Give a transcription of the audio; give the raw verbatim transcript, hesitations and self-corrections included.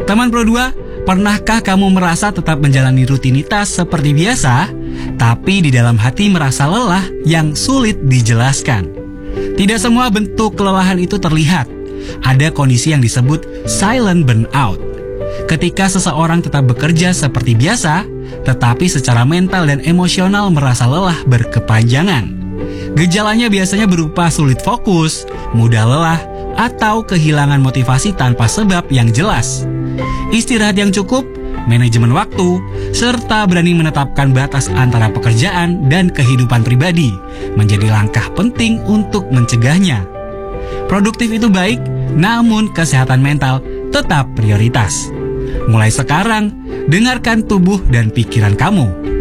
Teman Pro dua, pernahkah kamu merasa tetap menjalani rutinitas seperti biasa, tapi di dalam hati merasa lelah yang sulit dijelaskan? Tidak semua bentuk kelelahan itu terlihat. Ada kondisi yang disebut silent burnout. Ketika seseorang tetap bekerja seperti biasa, tetapi secara mental dan emosional merasa lelah berkepanjangan. Gejalanya biasanya berupa sulit fokus, mudah lelah, atau kehilangan motivasi tanpa sebab yang jelas. Istirahat yang cukup, manajemen waktu, serta berani menetapkan batas antara pekerjaan dan kehidupan pribadi menjadi langkah penting untuk mencegahnya. Produktif itu baik, namun kesehatan mental tetap prioritas. Mulai sekarang, dengarkan tubuh dan pikiran kamu.